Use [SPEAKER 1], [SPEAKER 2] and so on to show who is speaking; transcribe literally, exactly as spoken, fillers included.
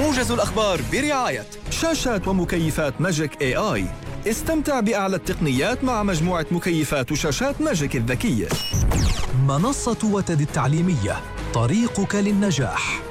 [SPEAKER 1] موجز الأخبار برعاية
[SPEAKER 2] شاشات ومكيفات ماجيك اي اي. استمتع بأعلى التقنيات مع مجموعة مكيفات وشاشات ماجيك الذكية.
[SPEAKER 3] منصة وتد التعليمية، طريقك للنجاح.